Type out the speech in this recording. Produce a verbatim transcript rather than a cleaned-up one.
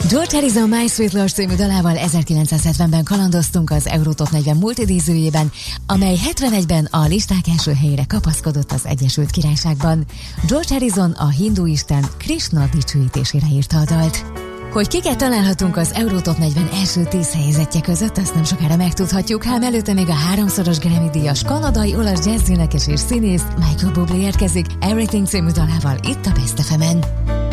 George Harrison My Sweet Lord című dalával ezerkilencszázhetvenben kalandoztunk az Eurotop negyven multidíjzőjében, amely hetvenegyben a listák első helyére kapaszkodott az Egyesült Királyságban. George Harrison a hindu isten Krishna dicsőítésére írta a dalt. Hogy kiket találhatunk az Eurotop negyven első tíz helyezettje között, azt nem sokára megtudhatjuk, ám előtte még a háromszoros Grammy-díjas kanadai-olasz jazz-énekes és színész Michael Bublé érkezik Everything című dalával itt a Best ef emen.